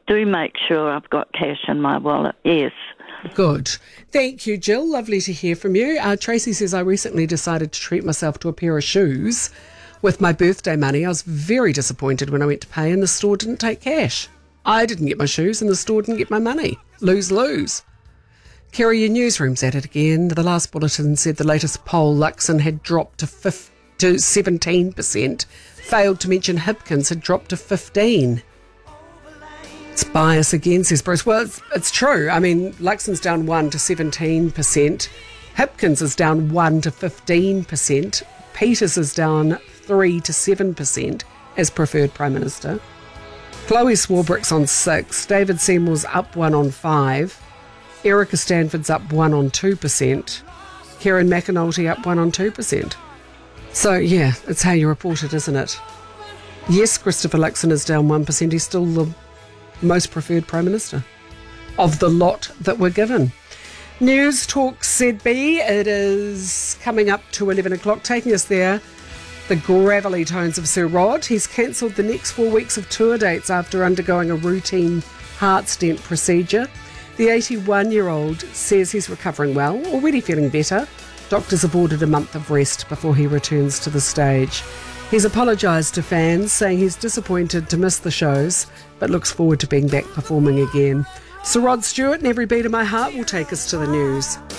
do make sure I've got cash in my wallet, yes. Good. Thank you, Jill. Lovely to hear from you. Tracy says, I recently decided to treat myself to a pair of shoes with my birthday money. I was very disappointed when I went to pay and the store didn't take cash. I didn't get my shoes and the store didn't get my money. Lose-lose. Kerry, your newsroom's at it again. The last bulletin said the latest poll, Luxon had dropped to 17%. Failed to mention Hipkins had dropped to 15%. It's bias again, says Bruce. Well, it's true. I mean, Luxon's down 1 to 17%. Hipkins is down 1 to 15%. Peters is down 3 to 7% as preferred Prime Minister. Chloe Swarbrick's on 6. David Seymour's up 1 on 5. Erica Stanford's up 1 on 2%. Karen McAnulty up 1 on 2%. So, yeah, it's how you report it, isn't it? Yes, Christopher Luxon is down 1%. He's still the most preferred Prime Minister of the lot that were given. News Talk ZB, it is coming up to 11 o'clock, taking us there. The gravelly tones of Sir Rod. He's cancelled the next 4 weeks of tour dates after undergoing a routine heart stent procedure. The 81-year-old says he's recovering well, already feeling better. Doctors have ordered a month of rest before he returns to the stage. He's apologised to fans, saying he's disappointed to miss the shows, but looks forward to being back performing again. Sir Rod Stewart and Every Beat of My Heart will take us to the news.